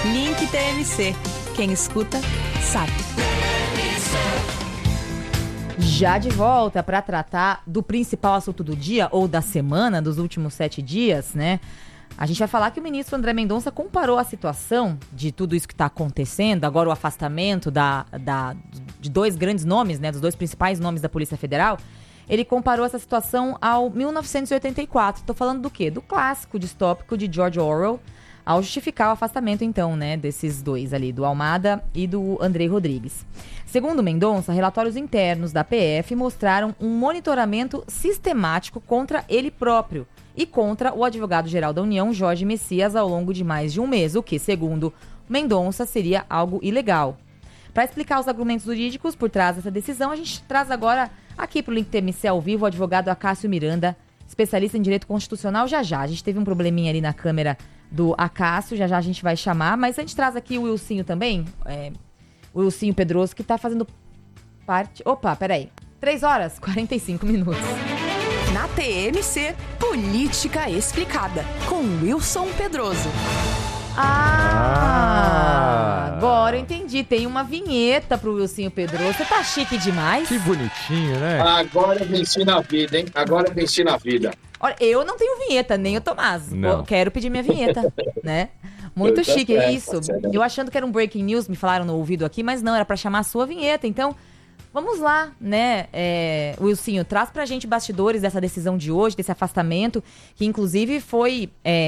Link TMC. Quem escuta, sabe. Já de volta para tratar do principal assunto do dia ou da semana, dos últimos 7 dias, né? A gente vai falar que o ministro André Mendonça comparou a situação de tudo isso que está acontecendo, agora o afastamento de 2 grandes nomes, né, dos 2 principais nomes da Polícia Federal. Ele comparou essa situação ao 1984. Estou falando do quê? Do clássico distópico de George Orwell, ao justificar o afastamento, então, né, desses 2 ali, do Almada e do Andrei Rodrigues. Segundo Mendonça, relatórios internos da PF mostraram um monitoramento sistemático contra ele próprio e contra o advogado-geral da União, Jorge Messias, ao longo de mais de um mês, o que, segundo Mendonça, seria algo ilegal. Para explicar os argumentos jurídicos por trás dessa decisão, a gente traz agora aqui para o Link TMC ao vivo o advogado Acácio Miranda, especialista em direito constitucional. Já a gente teve um probleminha ali na câmera do Acácio, já a gente vai chamar, mas a gente traz aqui o Wilsinho também, o Wilsinho Pedroso, que está fazendo parte... Opa, peraí, 3h45. Na TMC, Política Explicada, com Wilson Pedroso. Agora eu entendi. Tem uma vinheta pro Wilsinho Pedroso. Você tá chique demais. Que bonitinho, né? Agora eu venci na vida, hein? Agora eu venci na vida. Olha, eu não tenho vinheta, nem o Tomás. Não. Quero pedir minha vinheta, né? Muito Tá chique, certo, isso. tá certo. Eu achando que era um breaking news, me falaram no ouvido aqui, mas não, era pra chamar a sua vinheta. Então, vamos lá, né? Wilsinho, traz pra gente bastidores dessa decisão de hoje, desse afastamento, que inclusive foi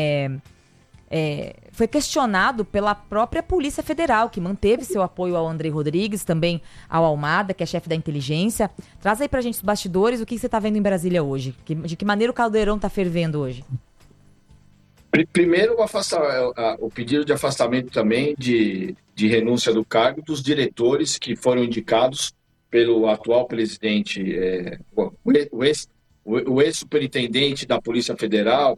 questionado pela própria Polícia Federal, que manteve seu apoio ao Andrei Rodrigues, também ao Almada, que é chefe da inteligência. Traz aí pra gente os bastidores, o que você tá vendo em Brasília hoje? De que maneira o caldeirão tá fervendo hoje? Primeiro, o pedido de afastamento também de renúncia do cargo dos diretores que foram indicados pelo atual presidente, o ex-superintendente da Polícia Federal,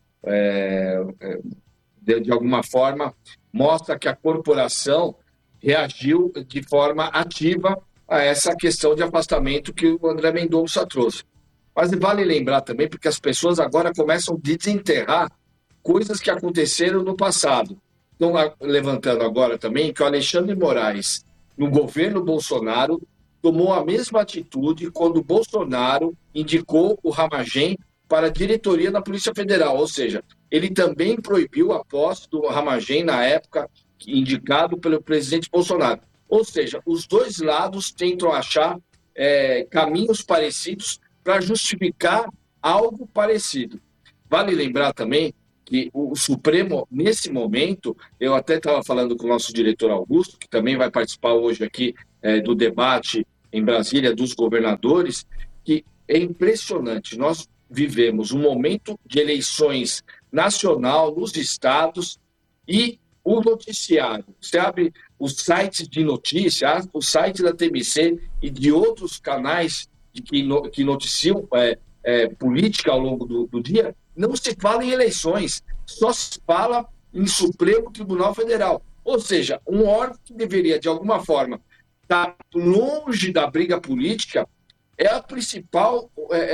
de alguma forma, mostra que a corporação reagiu de forma ativa a essa questão de afastamento que o André Mendonça trouxe. Mas vale lembrar também, porque as pessoas agora começam a desenterrar coisas que aconteceram no passado. Estão levantando agora também que o Alexandre Moraes, no governo Bolsonaro, tomou a mesma atitude quando o Bolsonaro indicou o Ramagem para a diretoria da Polícia Federal, ou seja, ele também proibiu a posse do Ramagem na época indicado pelo presidente Bolsonaro. Ou seja, os 2 lados tentam achar caminhos parecidos para justificar algo parecido. Vale lembrar também que o Supremo, nesse momento, eu até estava falando com o nosso diretor Augusto, que também vai participar hoje aqui do debate em Brasília dos governadores, que é impressionante. Nós vivemos um momento de eleições nacional nos estados e o noticiário. Você abre os sites de notícia, o site da TMC e de outros canais que noticiam política ao longo do dia, não se fala em eleições, só se fala em Supremo Tribunal Federal. Ou seja, um órgão que deveria, de alguma forma, estar longe da briga política, é o principal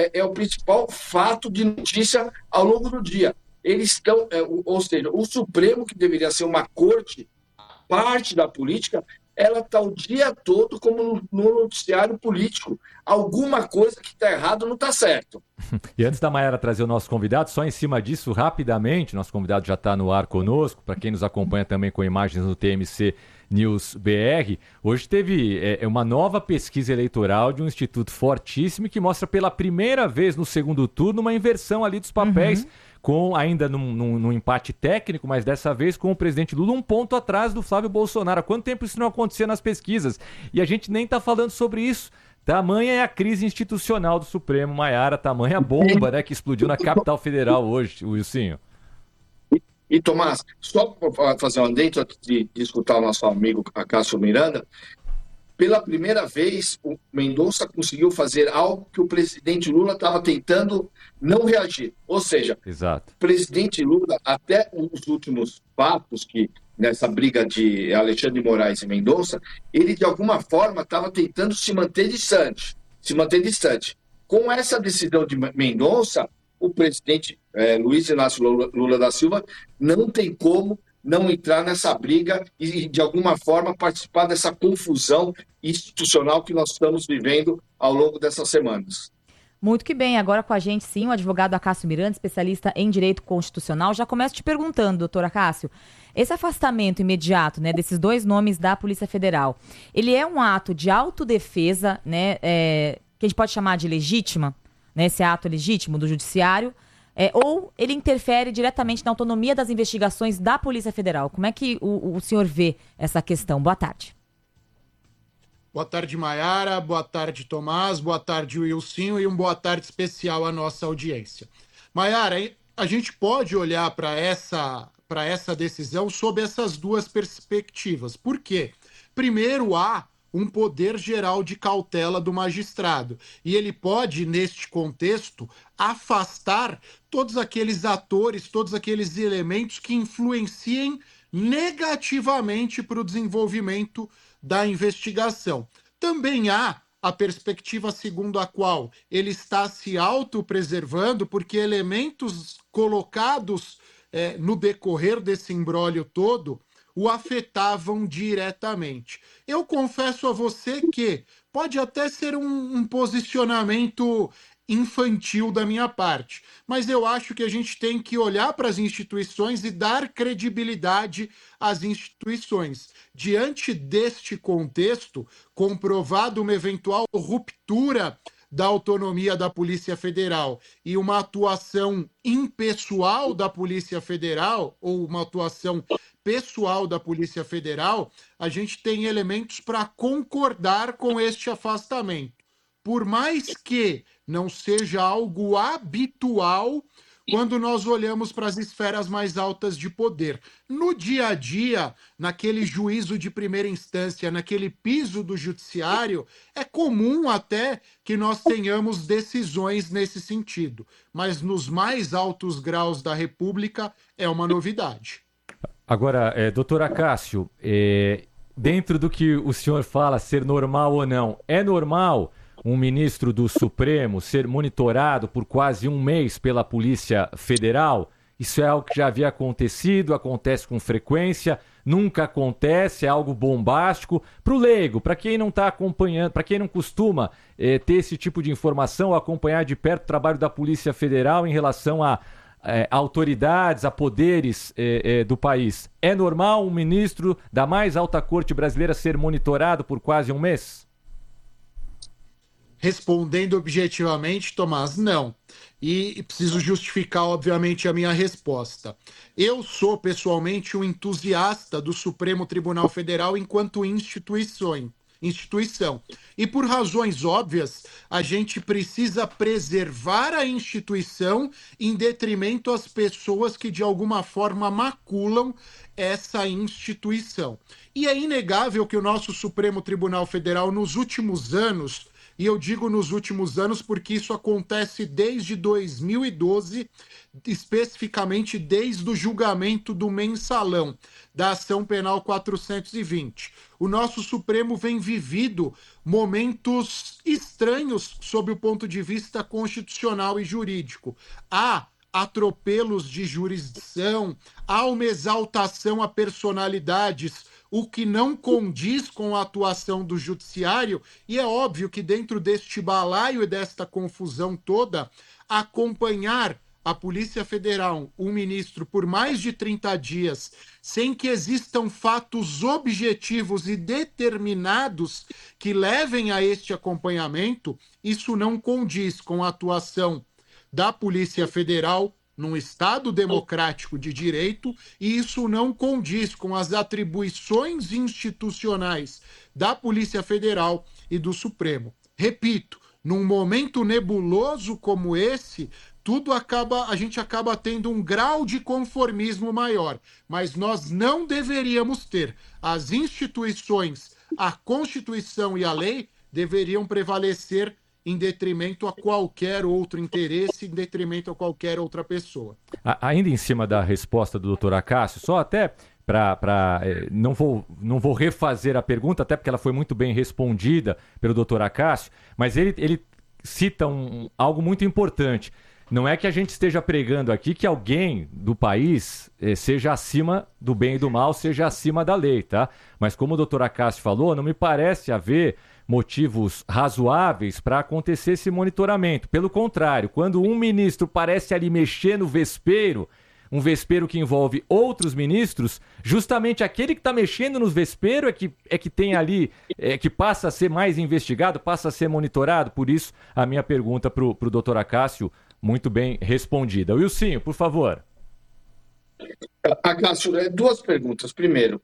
fato de notícia ao longo do dia. Eles estão, ou seja, o Supremo, que deveria ser uma corte, parte da política, ela está o dia todo como no noticiário político. Alguma coisa que está errado não está certo. E antes da Mayara trazer o nosso convidado, só em cima disso, rapidamente, nosso convidado já está no ar conosco, para quem nos acompanha também com imagens no TMC News BR, hoje teve uma nova pesquisa eleitoral de um instituto fortíssimo que mostra pela primeira vez no segundo turno uma inversão ali dos papéis, com ainda num empate técnico, mas dessa vez com o presidente Lula 1 ponto atrás do Flávio Bolsonaro. Há quanto tempo isso não acontecia nas pesquisas? E a gente nem está falando sobre isso. Tamanha é a crise institucional do Supremo, Mayara, tamanha a bomba, né, que explodiu na capital federal hoje, Wilsinho. E, Tomás, só para fazer um adendo antes de escutar o nosso amigo Acácio Miranda, pela primeira vez o Mendonça conseguiu fazer algo que o presidente Lula estava tentando não reagir. Ou seja, Exato. O presidente Lula, até os últimos fatos que nessa briga de Alexandre de Moraes e Mendonça, ele de alguma forma estava tentando se manter distante. Com essa decisão de Mendonça, o presidente Luiz Inácio Lula da Silva não tem como não entrar nessa briga e, de alguma forma, participar dessa confusão institucional que nós estamos vivendo ao longo dessas semanas. Muito que bem, agora com a gente sim, o advogado Acácio Miranda, especialista em direito constitucional. Já começo te perguntando, doutor Acácio, esse afastamento imediato, né, desses dois nomes da Polícia Federal, ele é um ato de autodefesa, né, que a gente pode chamar de legítima, né, esse ato legítimo do judiciário, ou ele interfere diretamente na autonomia das investigações da Polícia Federal? Como é que o senhor vê essa questão? Boa tarde. Boa tarde, Maiara. Boa tarde, Tomás. Boa tarde, Wilson. E boa tarde especial à nossa audiência. Maiara, a gente pode olhar para essa decisão sob essas duas perspectivas. Por quê? Primeiro, há um poder geral de cautela do magistrado. E ele pode, neste contexto, afastar todos aqueles atores, todos aqueles elementos que influenciem negativamente para o desenvolvimento da investigação. Também há a perspectiva segundo a qual ele está se autopreservando, porque elementos colocados no decorrer desse imbróglio todo o afetavam diretamente. Eu confesso a você que pode até ser um posicionamento infantil da minha parte, mas eu acho que a gente tem que olhar para as instituições e dar credibilidade às instituições. Diante deste contexto, comprovado uma eventual ruptura da autonomia da Polícia Federal e uma atuação impessoal da Polícia Federal, ou uma atuação pessoal da Polícia Federal, a gente tem elementos para concordar com este afastamento. Por mais que não seja algo habitual quando nós olhamos para as esferas mais altas de poder. No dia a dia, naquele juízo de primeira instância, naquele piso do judiciário, é comum até que nós tenhamos decisões nesse sentido. Mas nos mais altos graus da República é uma novidade. Agora, doutor Acácio, dentro do que o senhor fala ser normal ou não, é normal um ministro do Supremo ser monitorado por quase um mês pela Polícia Federal? Isso é algo que já havia acontecido, acontece com frequência, nunca acontece, é algo bombástico. Para o leigo, para quem não está acompanhando, para quem não costuma ter esse tipo de informação, acompanhar de perto o trabalho da Polícia Federal em relação a autoridades, a poderes do país, é normal um ministro da mais alta corte brasileira ser monitorado por quase um mês? Respondendo objetivamente, Tomás, não. E preciso justificar, obviamente, a minha resposta. Eu sou, pessoalmente, um entusiasta do Supremo Tribunal Federal enquanto instituição. E por razões óbvias, a gente precisa preservar a instituição em detrimento às pessoas que, de alguma forma, maculam essa instituição. E é inegável que o nosso Supremo Tribunal Federal, nos últimos anos, e eu digo nos últimos anos porque isso acontece desde 2012, especificamente desde o julgamento do mensalão da ação penal 420. O nosso Supremo vem vivido momentos estranhos sob o ponto de vista constitucional e jurídico. Há atropelos de jurisdição, há uma exaltação a personalidades, o que não condiz com a atuação do judiciário, e é óbvio que dentro deste balaio e desta confusão toda, acompanhar a Polícia Federal, um ministro, por mais de 30 dias, sem que existam fatos objetivos e determinados que levem a este acompanhamento, isso não condiz com a atuação da Polícia Federal num Estado democrático de direito, e isso não condiz com as atribuições institucionais da Polícia Federal e do Supremo. Repito, num momento nebuloso como esse, a gente acaba tendo um grau de conformismo maior, mas nós não deveríamos ter. As instituições, a Constituição e a lei deveriam prevalecer em detrimento a qualquer outro interesse, em detrimento a qualquer outra pessoa. Ainda em cima da resposta do doutor Acácio, só até não vou refazer a pergunta, até porque ela foi muito bem respondida pelo doutor Acácio, mas ele cita algo muito importante. não é que a gente esteja pregando aqui que alguém do país seja acima do bem e do mal, seja acima da lei, tá? Mas como o doutor Acácio falou, não me parece haver motivos razoáveis para acontecer esse monitoramento. Pelo contrário, quando um ministro parece ali mexer no vespeiro, um vespeiro que envolve outros ministros, justamente aquele que está mexendo nos vespeiro é que tem ali, que passa a ser mais investigado, passa a ser monitorado. Por isso, a minha pergunta para o doutor Acácio, muito bem respondida. Wilsinho, por favor. Acácio, duas perguntas. Primeiro,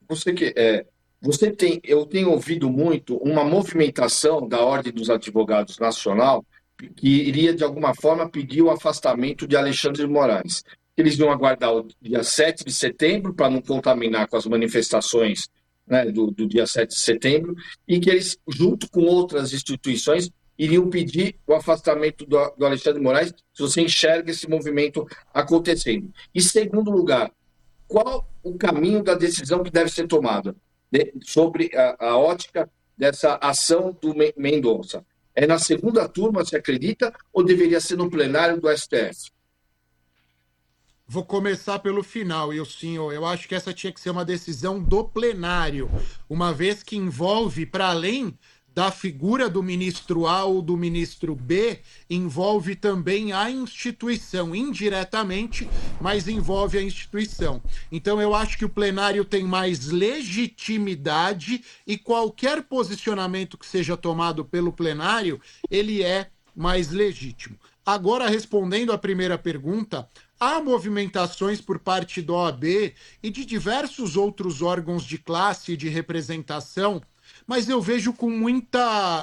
eu tenho ouvido muito uma movimentação da Ordem dos Advogados Nacional que iria, de alguma forma, pedir o afastamento de Alexandre de Moraes. Eles iam aguardar o dia 7 de setembro para não contaminar com as manifestações, né, do dia 7 de setembro, e que eles, junto com outras instituições, iriam pedir o afastamento do Alexandre de Moraes, se você enxerga esse movimento acontecendo. E, segundo lugar, qual o caminho da decisão que deve ser tomada sobre a ótica dessa ação do Mendonça? É na segunda turma, você acredita, ou deveria ser no plenário do STF? Vou começar pelo final, Ilcinho. Eu acho que essa tinha que ser uma decisão do plenário, uma vez que envolve, para além da figura do ministro A ou do ministro B, envolve também a instituição, indiretamente, mas envolve a instituição. Então, eu acho que o plenário tem mais legitimidade e qualquer posicionamento que seja tomado pelo plenário, ele é mais legítimo. Agora, respondendo à primeira pergunta, há movimentações por parte da OAB e de diversos outros órgãos de classe e de representação, mas eu vejo com muita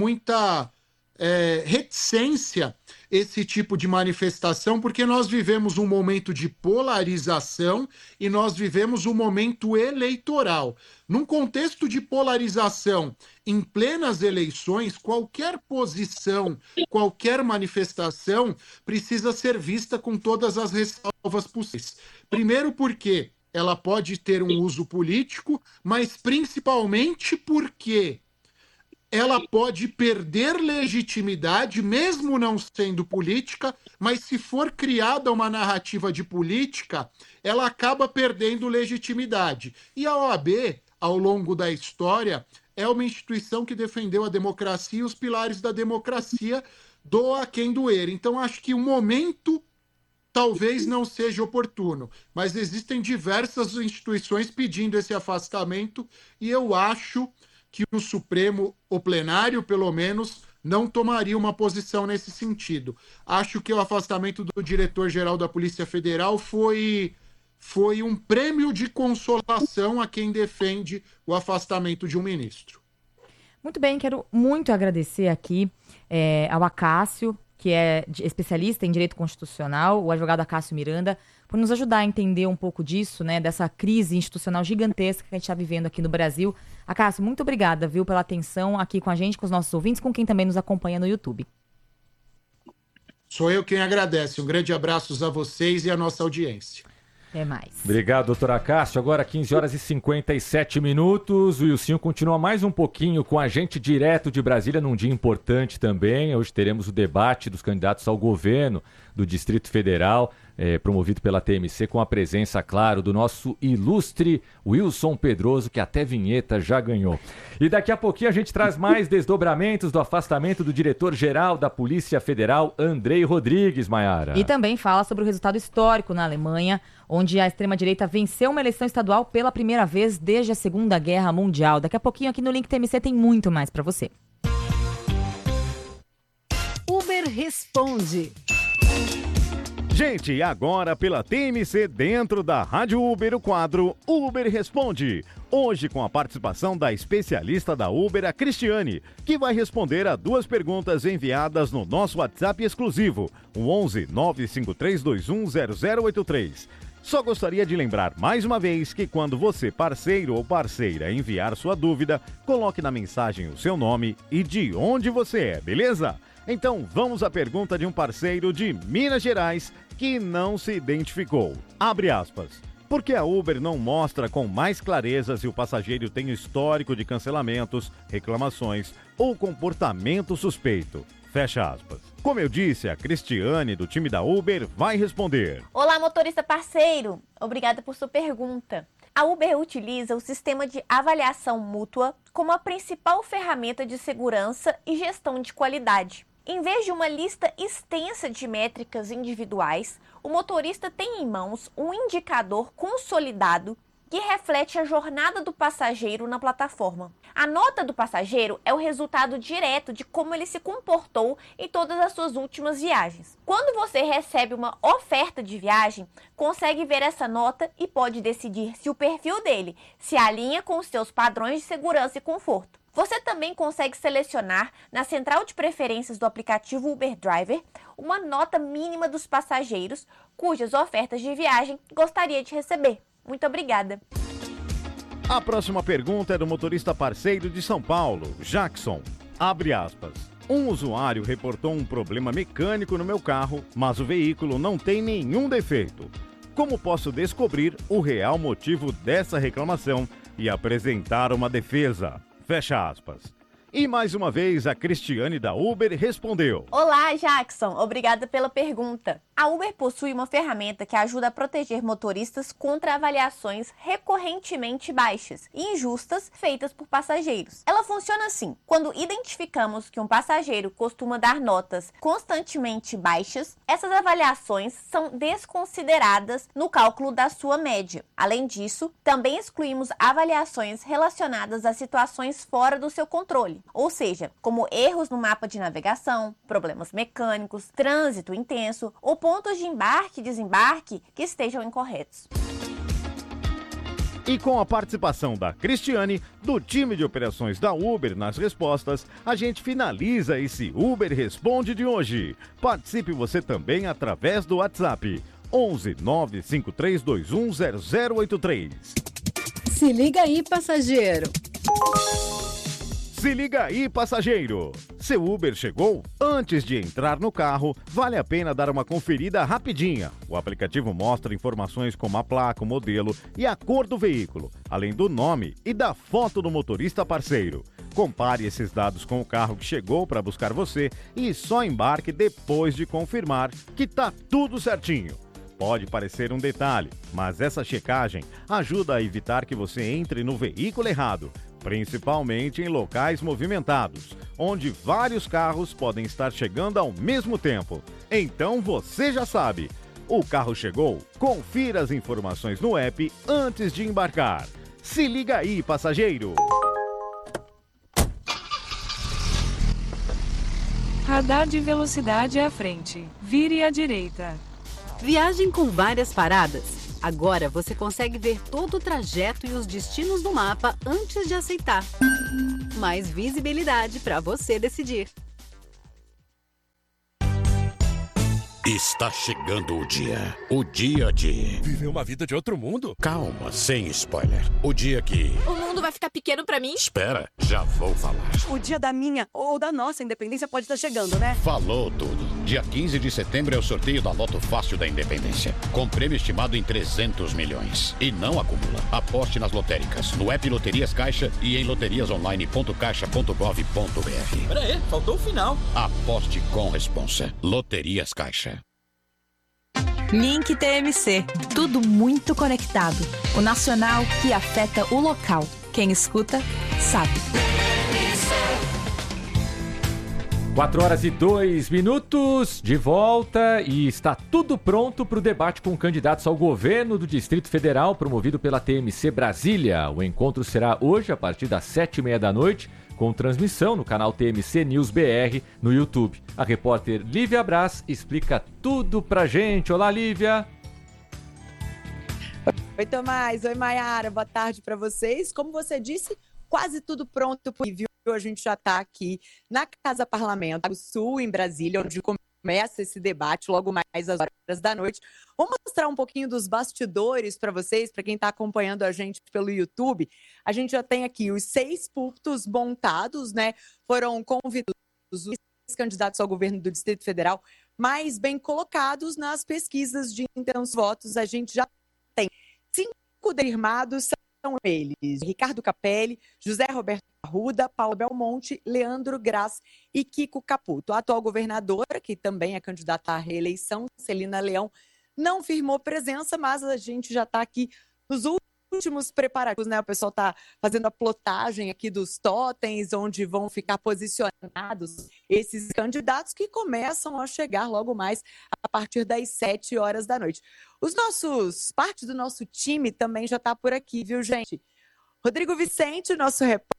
reticência esse tipo de manifestação, porque nós vivemos um momento de polarização e nós vivemos um momento eleitoral. Num contexto de polarização, em plenas eleições, qualquer posição, qualquer manifestação precisa ser vista com todas as ressalvas possíveis. Primeiro porque ela pode ter um uso político, mas principalmente porque ela pode perder legitimidade, mesmo não sendo política, mas se for criada uma narrativa de política, ela acaba perdendo legitimidade. E a OAB, ao longo da história, é uma instituição que defendeu a democracia e os pilares da democracia, doa quem doer. Então, acho que o momento talvez não seja oportuno, mas existem diversas instituições pedindo esse afastamento e eu acho que o Supremo, o plenário, pelo menos, não tomaria uma posição nesse sentido. Acho que o afastamento do diretor-geral da Polícia Federal foi um prêmio de consolação a quem defende o afastamento de um ministro. Muito bem, quero muito agradecer aqui ao Acácio, que é especialista em direito constitucional, o advogado Acácio Miranda, por nos ajudar a entender um pouco disso, né, dessa crise institucional gigantesca que a gente está vivendo aqui no Brasil. Acácio, muito obrigada, viu, pela atenção aqui com a gente, com os nossos ouvintes, com quem também nos acompanha no YouTube. Sou eu quem agradece. Um grande abraço a vocês e à nossa audiência. Até mais. Obrigado, doutor Acácio. Agora 15 horas e 57 minutos. O Wilsinho continua mais um pouquinho com a gente direto de Brasília num dia importante também. Hoje teremos o debate dos candidatos ao governo do Distrito Federal, promovido pela TMC, com a presença, claro, do nosso ilustre Wilson Pedroso, que até vinheta já ganhou. E daqui a pouquinho a gente traz mais desdobramentos do afastamento do diretor-geral da Polícia Federal, Andrei Rodrigues, Maiara. E também fala sobre o resultado histórico na Alemanha, onde a extrema-direita venceu uma eleição estadual pela primeira vez desde a Segunda Guerra Mundial. Daqui a pouquinho aqui no Link TMC tem muito mais para você. Uber Responde. Gente, agora pela TMC, dentro da Rádio Uber, o quadro Uber Responde. Hoje com a participação da especialista da Uber, a Cristiane, que vai responder a 2 perguntas enviadas no nosso WhatsApp exclusivo, o 11 95321 0083. Só gostaria de lembrar mais uma vez que quando você, parceiro ou parceira, enviar sua dúvida, coloque na mensagem o seu nome e de onde você é, beleza? Então vamos à pergunta de um parceiro de Minas Gerais que não se identificou. Abre aspas. Por que a Uber não mostra com mais clareza se o passageiro tem histórico de cancelamentos, reclamações ou comportamento suspeito? Fecha aspas. Como eu disse, a Cristiane, do time da Uber, vai responder. Olá, motorista parceiro. Obrigada por sua pergunta. A Uber utiliza o sistema de avaliação mútua como a principal ferramenta de segurança e gestão de qualidade. Em vez de uma lista extensa de métricas individuais, o motorista tem em mãos um indicador consolidado que reflete a jornada do passageiro na plataforma. A nota do passageiro é o resultado direto de como ele se comportou em todas as suas últimas viagens. Quando você recebe uma oferta de viagem, consegue ver essa nota e pode decidir se o perfil dele se alinha com os seus padrões de segurança e conforto. Você também consegue selecionar na central de preferências do aplicativo Uber Driver uma nota mínima dos passageiros cujas ofertas de viagem gostaria de receber. Muito obrigada. A próxima pergunta é do motorista parceiro de São Paulo, Jackson. Abre aspas. Um usuário reportou um problema mecânico no meu carro, mas o veículo não tem nenhum defeito. Como posso descobrir o real motivo dessa reclamação e apresentar uma defesa? Fecha aspas. E mais uma vez a Cristiane da Uber respondeu. Olá, Jackson. Obrigada pela pergunta. A Uber possui uma ferramenta que ajuda a proteger motoristas contra avaliações recorrentemente baixas e injustas feitas por passageiros. Ela funciona assim: quando identificamos que um passageiro costuma dar notas constantemente baixas, essas avaliações são desconsideradas no cálculo da sua média. Além disso, também excluímos avaliações relacionadas a situações fora do seu controle, ou seja, como erros no mapa de navegação, problemas mecânicos, trânsito intenso ou pontos de embarque e desembarque que estejam incorretos. E com a participação da Cristiane, do time de operações da Uber nas respostas, a gente finaliza esse Uber Responde de hoje. Participe você também através do WhatsApp 11 95321 0083. Se liga aí, passageiro. Se liga aí, passageiro! Seu Uber chegou? Antes de entrar no carro, vale a pena dar uma conferida rapidinha. O aplicativo mostra informações como a placa, o modelo e a cor do veículo, além do nome e da foto do motorista parceiro. Compare esses dados com o carro que chegou para buscar você e só embarque depois de confirmar que tá tudo certinho. Pode parecer um detalhe, mas essa checagem ajuda a evitar que você entre no veículo errado, principalmente em locais movimentados, onde vários carros podem estar chegando ao mesmo tempo. Então você já sabe, o carro chegou? Confira as informações no app antes de embarcar. Se liga aí, passageiro! Radar de velocidade à frente. Vire à direita. Viagem com várias paradas. Agora você consegue ver todo o trajeto e os destinos do mapa antes de aceitar. Mais visibilidade para você decidir. Está chegando o dia de... Viver uma vida de outro mundo? Calma, sem spoiler. O dia que... O mundo vai ficar pequeno pra mim? Espera, já vou falar. O dia da minha ou da nossa independência pode estar chegando, né? Falou tudo. Dia 15 de setembro é o sorteio da Loto Fácil da Independência, com prêmio estimado em 300 milhões. E não acumula. Aposte nas lotéricas, no app Loterias Caixa e em loteriasonline.caixa.gov.br. Peraí, faltou o final. Aposte com responsa. Loterias Caixa. Link TMC. Tudo muito conectado. O nacional que afeta o local. Quem escuta, sabe. 4h02, de volta, e está tudo pronto para o debate com candidatos ao governo do Distrito Federal, promovido pela TMC Brasília. O encontro será hoje, a partir das 7h30 da noite, com transmissão no canal TMC News BR no YouTube. A repórter Lívia Braz explica tudo pra gente. Olá, Lívia! Oi, Tomás. Oi, Maiara. Boa tarde para vocês. Como você disse, quase tudo pronto por viu. A gente já está aqui na Casa Parlamento do Sul, em Brasília, onde começa esse debate logo mais às horas da noite. Vou mostrar um pouquinho dos bastidores para vocês, para quem está acompanhando a gente pelo YouTube. A gente já tem aqui os 6 púlpitos montados, né? Foram convidados os candidatos ao governo do Distrito Federal mais bem colocados nas pesquisas de intensos votos. A gente já tem 5 confirmados, eles: Ricardo Capelli, José Roberto Arruda, Paulo Belmonte, Leandro Graz e Kiko Caputo. A atual governadora, que também é candidata à reeleição, Celina Leão, não firmou presença, mas a gente já está aqui nos últimos preparativos, né? O pessoal está fazendo a plotagem aqui dos totens, onde vão ficar posicionados esses candidatos que começam a chegar logo mais a partir das 7 horas da noite. Parte do nosso time também já está por aqui, viu, gente? Rodrigo Vicente, nosso repórter.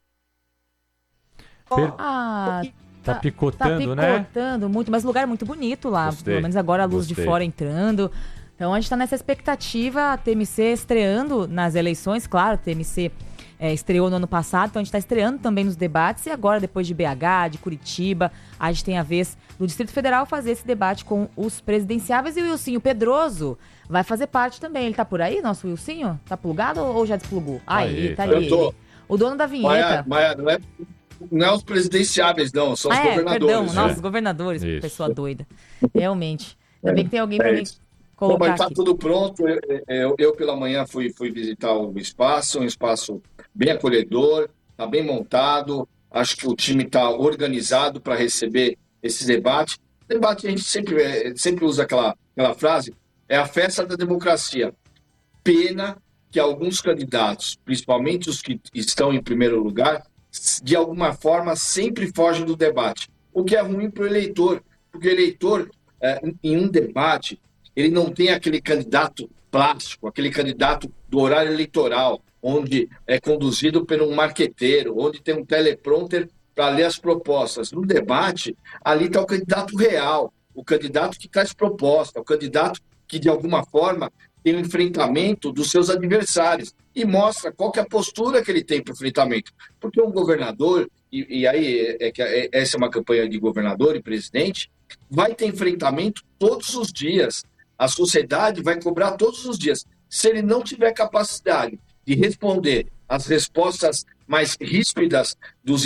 Tá picotando, né? Tá picotando muito, mas o lugar é muito bonito lá. Gostei, pelo menos agora a luz de fora entrando. Então a gente está nessa expectativa, a TMC estreando nas eleições, claro, a TMC estreou no ano passado, então a gente está estreando também nos debates, e agora depois de BH, de Curitiba, a gente tem a vez do Distrito Federal fazer esse debate com os presidenciáveis, e o Wilsinho Pedroso vai fazer parte também. Ele tá por aí, nosso Wilsinho? Tá plugado ou já desplugou? Aí, tá aí. O dono da vinheta. Mas não é os presidenciáveis, não, são os governadores. Perdão, nossos governadores, isso. Pessoa doida. Realmente. Ainda bem que tem alguém para mim colocar mas tá tudo pronto. Eu pela manhã fui visitar o espaço, um espaço bem acolhedor, tá bem montado. Acho que o time está organizado para receber esse debate. Debate, a gente sempre usa aquela frase, é a festa da democracia. Pena que alguns candidatos, principalmente os que estão em primeiro lugar, de alguma forma sempre fogem do debate, o que é ruim para o eleitor, porque o eleitor, em um debate, ele não tem aquele candidato plástico, aquele candidato do horário eleitoral, onde é conduzido por um marqueteiro, onde tem um teleprompter para ler as propostas. No debate, ali está o candidato real, o candidato que traz proposta, o candidato que, de alguma forma, tem um enfrentamento dos seus adversários e mostra qual que é a postura que ele tem para o enfrentamento. Porque um governador, e aí essa é uma campanha de governador e presidente, vai ter enfrentamento todos os dias. A sociedade vai cobrar todos os dias. Se ele não tiver capacidade de responder as respostas mais ríspidas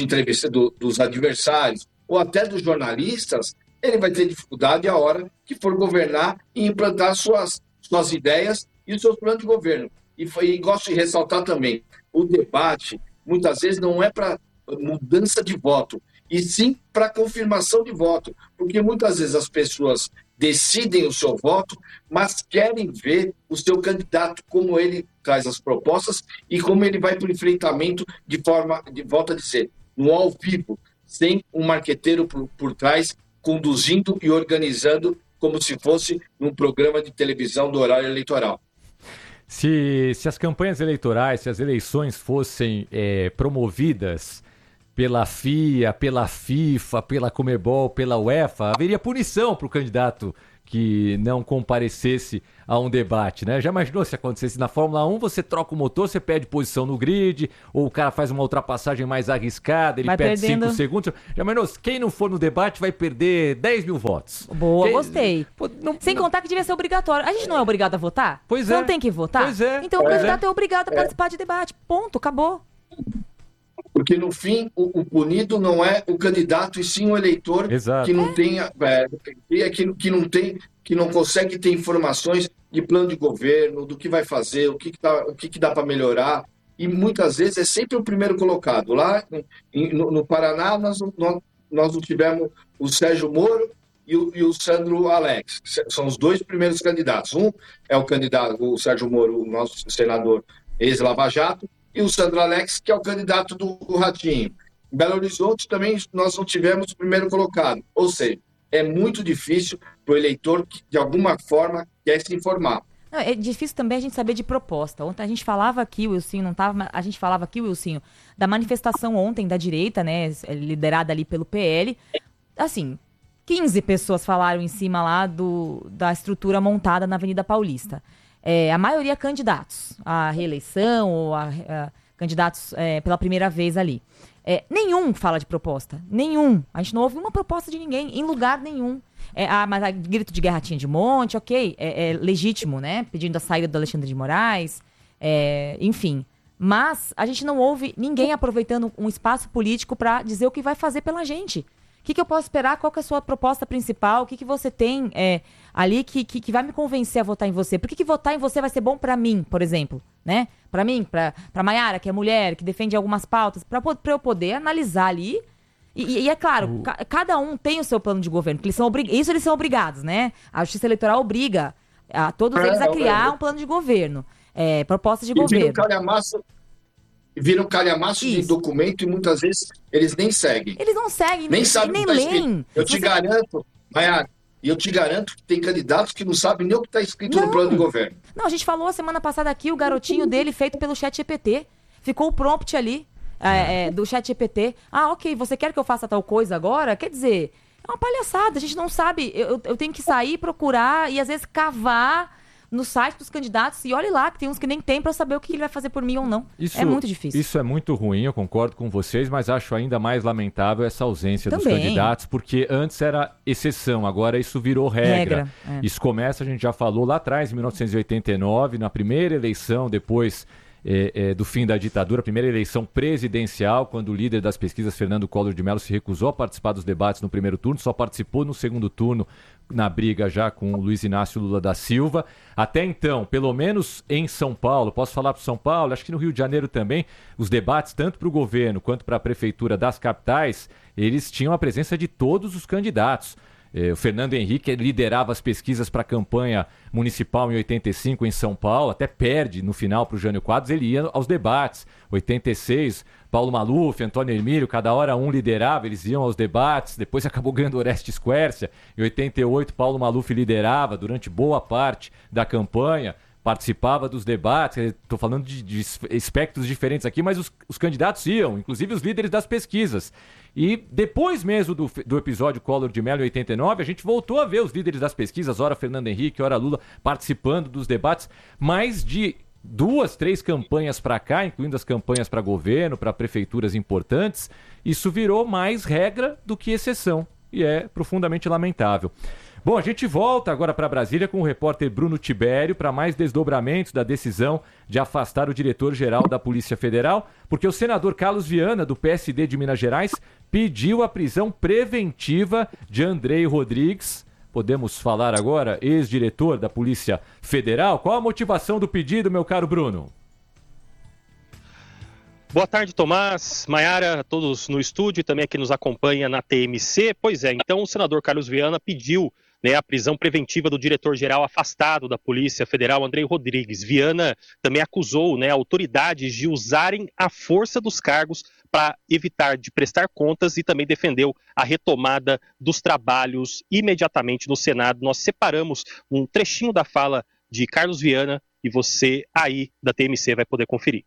dos adversários ou até dos jornalistas, ele vai ter dificuldade a hora que for governar e implantar suas ideias e os seus planos de governo. E gosto de ressaltar também, o debate muitas vezes não é para mudança de voto, e sim para confirmação de voto, porque muitas vezes as pessoas decidem o seu voto, mas querem ver o seu candidato, como ele traz as propostas e como ele vai para o enfrentamento volta a dizer, no ao vivo, sem um marqueteiro por trás, conduzindo e organizando como se fosse um programa de televisão do horário eleitoral. Se as campanhas eleitorais, se as eleições fossem promovidas pela FIA, pela FIFA, pela Conmebol, pela UEFA, haveria punição para o candidato que não comparecesse a um debate, né? Já imaginou se acontecesse na Fórmula 1, você troca o motor, você perde posição no grid, ou o cara faz uma ultrapassagem mais arriscada, ele perde 5 segundos. Já imaginou, quem não for no debate vai perder 10 mil votos. Boa, gostei. Sem contar que devia ser obrigatório. A gente não é obrigado a votar? Pois você é. Não tem que votar? Pois é. Então o candidato é obrigado a participar de debate. Ponto, acabou. Porque, no fim, o punido não é o candidato, e sim o eleitor. Exato. Que não tem, que não consegue ter informações de plano de governo, do que vai fazer, o que dá para melhorar. E muitas vezes é sempre o primeiro colocado. Lá no Paraná, nós não tivemos o Sérgio Moro e o Sandro Alex. São os dois primeiros candidatos. Um é o candidato, o Sérgio Moro, o nosso senador ex-Lava Jato, e o Sandro Alex, que é o candidato do Ratinho. Em Belo Horizonte também nós não tivemos o primeiro colocado. Ou seja, é muito difícil para o eleitor que, de alguma forma, quer se informar. Não, é difícil também a gente saber de proposta. Ontem a gente falava aqui, o Wilsinho não estava, a gente falava aqui, Wilsinho, da manifestação ontem da direita, né, liderada ali pelo PL. Assim, 15 pessoas falaram em cima lá da estrutura montada na Avenida Paulista. A maioria candidatos à reeleição ou candidatos pela primeira vez ali. Nenhum fala de proposta. Nenhum. A gente não ouve uma proposta de ninguém, em lugar nenhum. Mas grito de guerra tinha de monte, ok. É legítimo, né? Pedindo a saída do Alexandre de Moraes. Enfim. Mas a gente não ouve ninguém aproveitando um espaço político para dizer o que vai fazer pela gente. O que eu posso esperar? Qual que é a sua proposta principal? O que você tem ali que vai me convencer a votar em você? Por que votar em você vai ser bom para mim, por exemplo? Né? Pra mim, pra Maiara, que é mulher, que defende algumas pautas, pra eu poder analisar ali. E é claro, cada um tem o seu plano de governo, porque isso eles são obrigados, né? A Justiça Eleitoral obriga a todos eles a criar um plano de governo, propostas de governo. Viram calhamaço de documento e muitas vezes eles nem seguem. Eles não seguem, nem sabem nem o que está leem. escrito. Eu te garanto, Maiara, eu te garanto que tem candidatos que não sabem nem o que está escrito no plano de governo. Não, a gente falou semana passada aqui, o garotinho dele feito pelo ChatGPT. Ficou o prompt ali do ChatGPT. Ah, ok, você quer que eu faça tal coisa agora? Quer dizer, é uma palhaçada, a gente não sabe. Eu tenho que sair, procurar e às vezes cavar no site dos candidatos e olhe lá, que tem uns que nem tem pra eu saber o que ele vai fazer por mim ou não. É muito difícil. Isso é muito ruim, eu concordo com vocês, mas acho ainda mais lamentável essa ausência dos candidatos, porque antes era exceção, agora isso virou regra. Isso começa, a gente já falou lá atrás, em 1989, na primeira eleição, depois do fim da ditadura, a primeira eleição presidencial, quando o líder das pesquisas, Fernando Collor de Mello, se recusou a participar dos debates no primeiro turno, só participou no segundo turno, na briga já com o Luiz Inácio Lula da Silva. Até então, pelo menos em São Paulo, posso falar para São Paulo, acho que no Rio de Janeiro também, os debates, tanto para o governo quanto para a prefeitura das capitais, eles tinham a presença de todos os candidatos. O Fernando Henrique liderava as pesquisas para a campanha municipal em 85 em São Paulo, até perde no final para o Jânio Quadros, ele ia aos debates. 86, Paulo Maluf, Antônio Hermílio, cada hora um liderava, eles iam aos debates, depois acabou ganhando Orestes Quércia. Em 88, Paulo Maluf liderava durante boa parte da campanha, participava dos debates, estou falando de espectros diferentes aqui, mas os candidatos iam, inclusive os líderes das pesquisas. E depois mesmo do episódio Collor de Mello em 89, a gente voltou a ver os líderes das pesquisas, ora Fernando Henrique, ora Lula, participando dos debates, mas de 2, 3 campanhas para cá, incluindo as campanhas para governo, para prefeituras importantes, isso virou mais regra do que exceção, e é profundamente lamentável. Bom, a gente volta agora para Brasília com o repórter Bruno Tibério para mais desdobramentos da decisão de afastar o diretor-geral da Polícia Federal, porque o senador Carlos Viana, do PSD de Minas Gerais, pediu a prisão preventiva de Andrei Rodrigues. Podemos falar agora, ex-diretor da Polícia Federal. Qual a motivação do pedido, meu caro Bruno? Boa tarde, Tomás, Maiara, todos no estúdio e também aqui nos acompanha na TMC. Pois é, então o senador Carlos Viana pediu a prisão preventiva do diretor-geral afastado da Polícia Federal, Andrei Rodrigues. Viana também acusou autoridades de usarem a força dos cargos para evitar de prestar contas e também defendeu a retomada dos trabalhos imediatamente no Senado. Nós separamos um trechinho da fala de Carlos Viana e você aí da TMC vai poder conferir.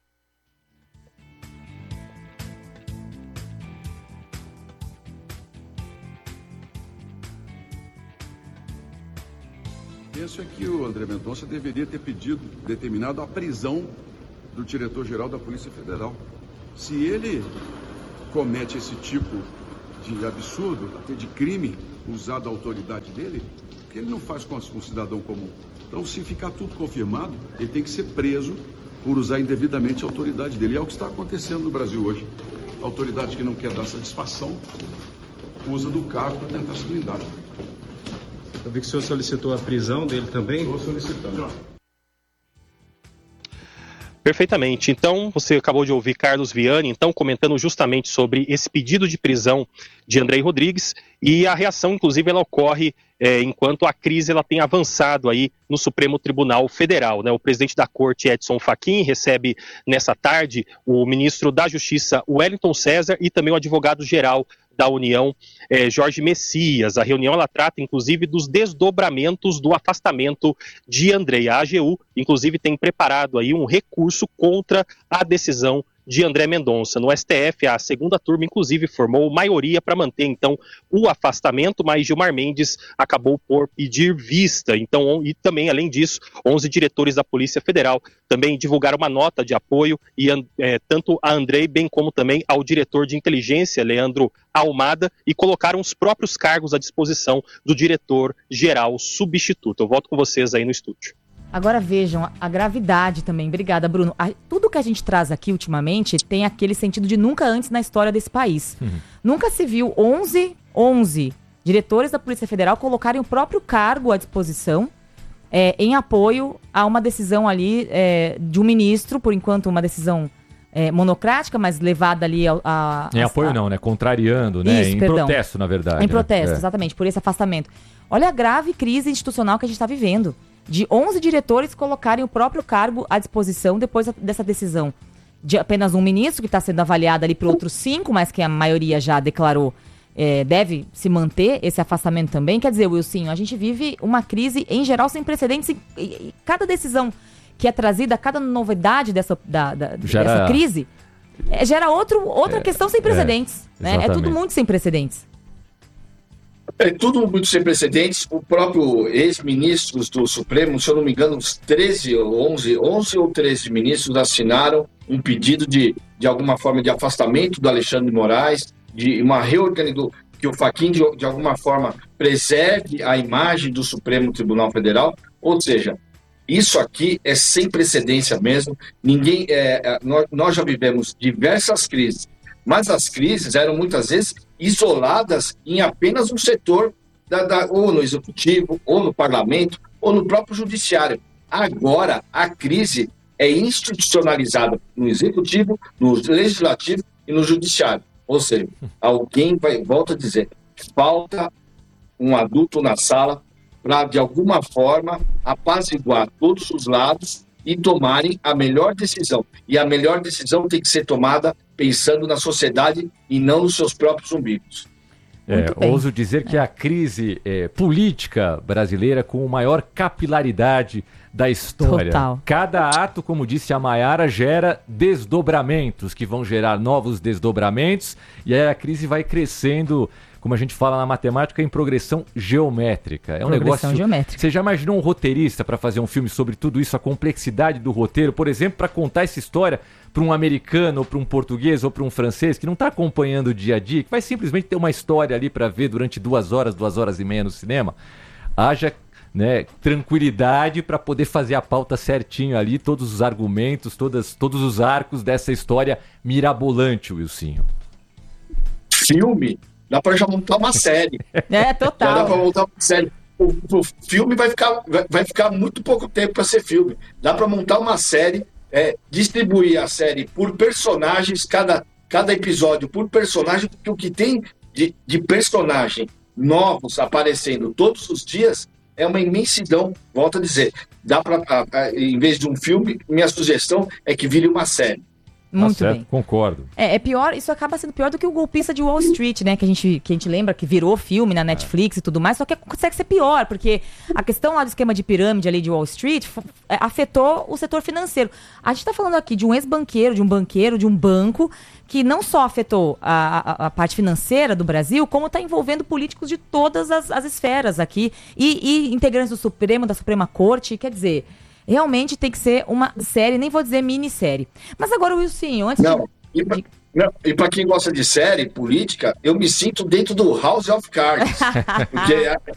Penso que o André Mendonça deveria ter determinado a prisão do diretor-geral da Polícia Federal. Se ele comete esse tipo de absurdo, até de crime, usado a autoridade dele, que ele não faz com um cidadão comum. Então, se ficar tudo confirmado, ele tem que ser preso por usar indevidamente a autoridade dele. É o que está acontecendo no Brasil hoje. A autoridade que não quer dar satisfação usa do cargo para tentar se blindar. Eu vi que o senhor solicitou a prisão dele também? Estou solicitando. Perfeitamente. Então, você acabou de ouvir Carlos Viana, então, comentando justamente sobre esse pedido de prisão de Andrei Rodrigues, e a reação, inclusive, ela ocorre enquanto a crise ela tem avançado aí no Supremo Tribunal Federal, né? O presidente da Corte, Edson Fachin, recebe nessa tarde o ministro da Justiça, Wellington César, e também o advogado-geral da União, Jorge Messias. A reunião ela trata, inclusive, dos desdobramentos do afastamento de Andrei. A AGU, inclusive, tem preparado aí um recurso contra a decisão de André Mendonça. No STF, a segunda turma, inclusive, formou maioria para manter, então, o afastamento, mas Gilmar Mendes acabou por pedir vista. Então, e também, além disso, 11 diretores da Polícia Federal também divulgaram uma nota de apoio, e tanto a Andrei, bem como também ao diretor de inteligência, Leandro Almada, e colocaram os próprios cargos à disposição do diretor-geral substituto. Eu volto com vocês aí no estúdio. Agora vejam a gravidade também. Obrigada, Bruno. Tudo que a gente traz aqui ultimamente tem aquele sentido de nunca antes na história desse país. Nunca se viu 11 diretores da Polícia Federal colocarem o próprio cargo à disposição em apoio a uma decisão ali de um ministro, por enquanto uma decisão monocrática, mas levada ali em apoio não, né? Contrariando, né? Isso, em perdão. protesto, na verdade. Em protesto, exatamente, por esse afastamento. Olha a grave crise institucional que a gente está vivendo. De 11 diretores colocarem o próprio cargo à disposição depois dessa decisão de apenas um ministro, que está sendo avaliado ali por outros 5, mas que a maioria já declarou deve se manter esse afastamento também. Quer dizer, Wilson, a gente vive uma crise, em geral, sem precedentes. E cada decisão que é trazida, cada novidade dessa crise, gera outra questão sem precedentes. Né? É tudo muito sem precedentes. É tudo muito sem precedentes. O próprio ex-ministros do Supremo, se eu não me engano, uns 11 ou 13 ministros assinaram um pedido de alguma forma de afastamento do Alexandre de Moraes, de uma reorganização, que o Fachin de alguma forma preserve a imagem do Supremo Tribunal Federal. Ou seja, isso aqui é sem precedência mesmo. Nós já vivemos diversas crises, mas as crises eram muitas vezes isoladas em apenas um setor, ou no Executivo, ou no Parlamento, ou no próprio Judiciário. Agora, a crise é institucionalizada no Executivo, no Legislativo e no Judiciário. Ou seja, volto a dizer, falta um adulto na sala para, de alguma forma, apaziguar todos os lados e tomarem a melhor decisão. E a melhor decisão tem que ser tomada pensando na sociedade e não nos seus próprios umbigos. Ouso dizer que a crise política brasileira com maior capilaridade da história. Total. Cada ato, como disse a Maiara, gera desdobramentos, que vão gerar novos desdobramentos, e aí a crise vai crescendo, como a gente fala na matemática, em progressão geométrica. É um negócio geométrica. Você já imaginou um roteirista para fazer um filme sobre tudo isso, a complexidade do roteiro, por exemplo, para contar essa história para um americano, ou para um português, ou para um francês, que não está acompanhando o dia a dia, que vai simplesmente ter uma história ali para ver durante 2 horas e meia no cinema? Haja tranquilidade para poder fazer a pauta certinho ali, todos os argumentos, todos os arcos dessa história mirabolante, Wilsinho. Filme, dá para já montar uma série. Total. Já dá para montar uma série. O filme vai ficar muito pouco tempo para ser filme. Dá para montar uma série, distribuir a série por personagens, cada episódio por personagem, porque o que tem de personagem novos aparecendo todos os dias é uma imensidão. Volto a dizer, dá para, em vez de um filme, minha sugestão é que vire uma série. Muito bem. Concordo. É pior, isso acaba sendo pior do que o Golpista de Wall Street, né? Que a gente lembra que virou filme na Netflix e tudo mais, só que consegue ser pior, porque a questão lá do esquema de pirâmide ali de Wall Street afetou o setor financeiro. A gente tá falando aqui de um ex-banqueiro, de um banco, que não só afetou a parte financeira do Brasil, como está envolvendo políticos de todas as esferas aqui, e integrantes do Supremo, da Suprema Corte, quer dizer... Realmente tem que ser uma série, nem vou dizer minissérie. Mas agora, Wilson, antes E para quem gosta de série política, eu me sinto dentro do House of Cards. Porque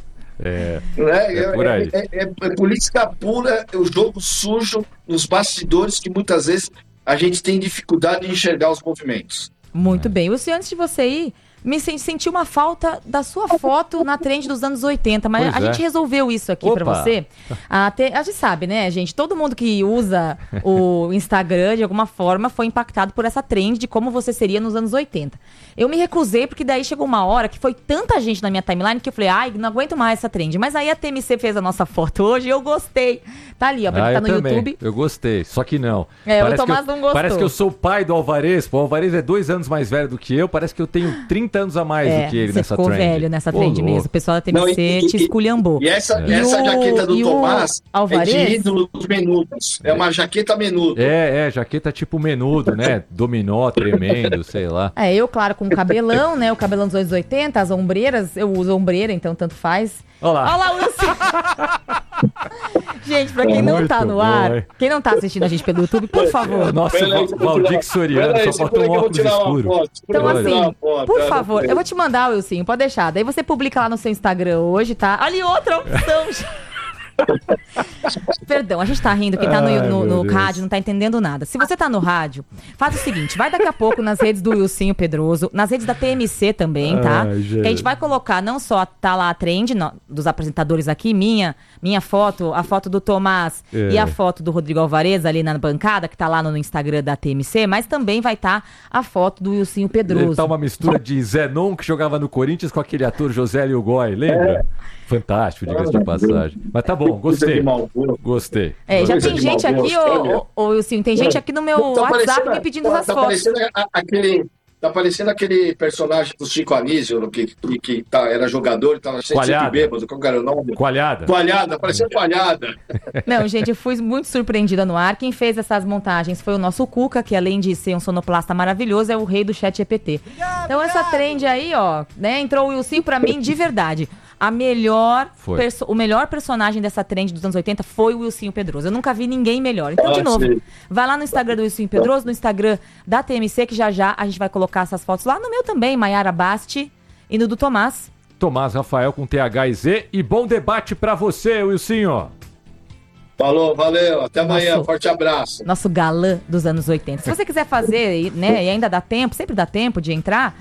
é política pura, é o jogo sujo nos bastidores que muitas vezes a gente tem dificuldade de enxergar os movimentos. Muito bem. Wilson, antes de você ir, senti uma falta da sua foto na trend dos anos 80, mas a gente resolveu isso aqui pra você. A gente sabe, né, gente? Todo mundo que usa o Instagram, de alguma forma, foi impactado por essa trend de como você seria nos anos 80. Eu me recusei, porque daí chegou uma hora que foi tanta gente na minha timeline que eu falei, não aguento mais essa trend. Mas aí a TMC fez a nossa foto hoje e eu gostei. Tá ali, ó, pra quem tá no YouTube. Eu gostei, só que não. O Tomás não gostou. Parece que eu sou o pai do Alvarez. O Alvarez é 2 anos mais velho do que eu, parece que eu tenho 30 anos a mais do que ele nessa trend. Você ficou velho nessa trend mesmo. O pessoal da TMC te esculhambou. E essa jaqueta do Tomás é de ídolo dos menudos. É uma jaqueta menudo. Jaqueta tipo menudo, né? Dominó, tremendo, sei lá. Eu, claro, com o cabelão, né? O cabelão dos anos 80, as ombreiras. Eu uso ombreira, então tanto faz. Olha lá, Wilson! Gente, pra quem não tá no ar, quem não tá assistindo a gente pelo YouTube, por favor. Nossa, Valdir Soriano, só faltou um óculos escuro. Então, assim, por favor, eu vou te mandar, Wilson, pode deixar. Daí você publica lá no seu Instagram hoje, tá? Olha outra opção. Perdão, a gente tá rindo, quem tá no rádio não tá entendendo nada. Se você tá no rádio, faz o seguinte, vai daqui a pouco nas redes do Wilsinho Pedroso, nas redes da TMC também, tá? Que a gente vai colocar, não só tá lá a trend dos apresentadores aqui, minha foto, a foto do Tomás e a foto do Rodrigo Alvarez ali na bancada, que tá lá no Instagram da TMC, mas também vai estar a foto do Wilsinho Pedroso. Ele tá uma mistura de Zenon, que jogava no Corinthians, com aquele ator José Liogoy, lembra? Fantástico, diga-se de passagem. Mas tá bom, gostei. Gostei. Já tem gente aqui, Wilson, tem gente aqui no meu WhatsApp me pedindo as fotos. Tá parecendo aquele personagem do Chico Anísio, que era jogador e tava sempre bêbado. Qual era o nome? Coalhada, parecendo Coalhada. Não, gente, eu fui muito surpreendida no ar. Quem fez essas montagens foi o nosso Cuca, que além de ser um sonoplasta maravilhoso, é o rei do chat GPT. Então essa trend aí, né, entrou o Wilson pra mim de verdade. O melhor personagem dessa trend dos anos 80 foi o Wilsinho Pedroso. Eu nunca vi ninguém melhor. Então, de novo, vai lá no Instagram do Wilsinho Pedroso, no Instagram da TMC, que já a gente vai colocar essas fotos lá. No meu também, Maiara Basti, e no do Tomás. Tomás Rafael com TH e Z. E bom debate pra você, Wilsinho. Falou, valeu. Até amanhã. Forte abraço. Nosso galã dos anos 80. Se você quiser fazer, né, e ainda dá tempo, sempre dá tempo de entrar...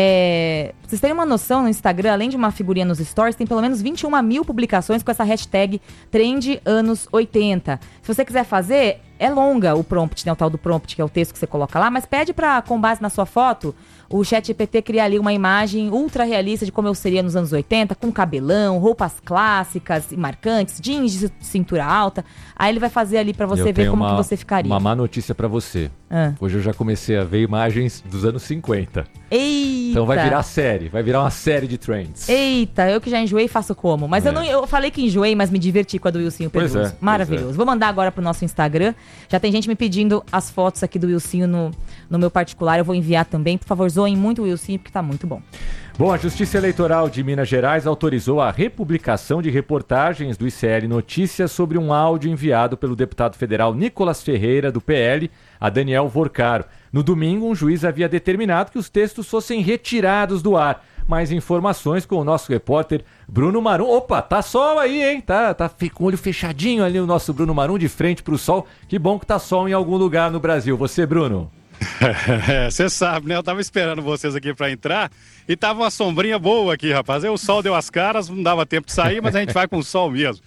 vocês terem uma noção, no Instagram, além de uma figurinha nos stories, tem pelo menos 21 mil publicações com essa hashtag Trend Anos 80. Se você quiser fazer, é longa o prompt, né? O tal do prompt, que é o texto que você coloca lá, mas pede pra, com base na sua foto, o ChatGPT criar ali uma imagem ultra realista de como eu seria nos anos 80, com cabelão, roupas clássicas e marcantes, jeans de cintura alta. Aí ele vai fazer ali pra você ver como que você ficaria. Uma má notícia pra você. Hoje eu já comecei a ver imagens dos anos 50. Eita! Então vai virar série, vai virar uma série de trends. Eita, eu que já enjoei faço como? Mas eu falei que enjoei, mas me diverti com a do Wilsinho Pedroso. Maravilhoso. Vou mandar agora pro nosso Instagram. Já tem gente me pedindo as fotos aqui do Wilsinho no meu particular. Eu vou enviar também. Por favor, zoem muito o Wilsinho, porque tá muito bom. Bom, a Justiça Eleitoral de Minas Gerais autorizou a republicação de reportagens do ICL Notícias sobre um áudio enviado pelo deputado federal Nicolas Ferreira, do PL, a Daniel Vorcaro. No domingo, um juiz havia determinado que os textos fossem retirados do ar. Mais informações com o nosso repórter Bruno Marum. Opa, tá sol aí, hein? Tá com o olho fechadinho ali o nosso Bruno Marum, de frente pro sol. Que bom que tá sol em algum lugar no Brasil. Você, Bruno? Você sabe, né? Eu tava esperando vocês aqui pra entrar e tava uma sombrinha boa aqui, rapaz. Aí o sol deu as caras, não dava tempo de sair, mas a gente vai com o sol mesmo.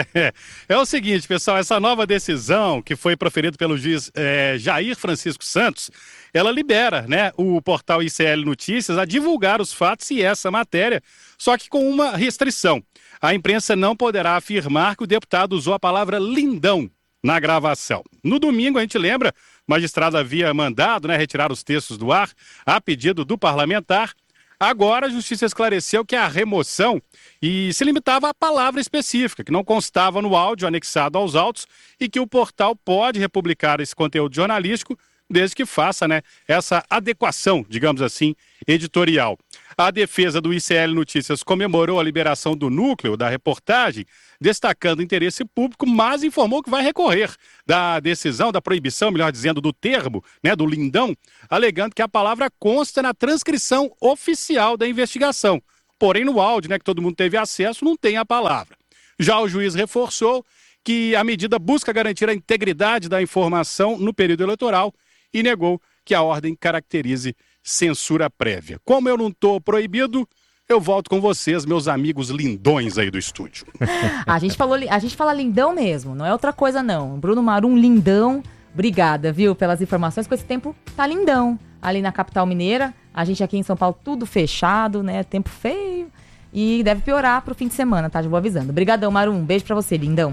É o seguinte, pessoal, essa nova decisão que foi proferida pelo juiz Jair Francisco Santos, ela libera, né, o portal ICL Notícias a divulgar os fatos e essa matéria, só que com uma restrição. A imprensa não poderá afirmar que o deputado usou a palavra lindão na gravação. No domingo, a gente lembra, o magistrado havia mandado, né, retirar os textos do ar a pedido do parlamentar. Agora a Justiça esclareceu que a remoção se limitava à palavra específica, que não constava no áudio anexado aos autos e que o portal pode republicar esse conteúdo jornalístico desde que faça, né, essa adequação, digamos assim, editorial. A defesa do ICL Notícias comemorou a liberação do núcleo da reportagem, destacando o interesse público, mas informou que vai recorrer da decisão, da proibição, melhor dizendo, do termo, né, do lindão, alegando que a palavra consta na transcrição oficial da investigação. Porém, no áudio, né, que todo mundo teve acesso, não tem a palavra. Já o juiz reforçou que a medida busca garantir a integridade da informação no período eleitoral e negou que a ordem caracterize censura prévia. Como eu não estou proibido, eu volto com vocês, meus amigos lindões aí do estúdio. A gente fala lindão mesmo, não é outra coisa não. Bruno Marum, lindão. Obrigada, viu, pelas informações. Com esse tempo tá lindão. Ali na capital mineira, a gente aqui em São Paulo tudo fechado, né? Tempo feio. E deve piorar pro fim de semana, tá? Já vou avisando. Obrigadão, Marum. Um beijo pra você, lindão.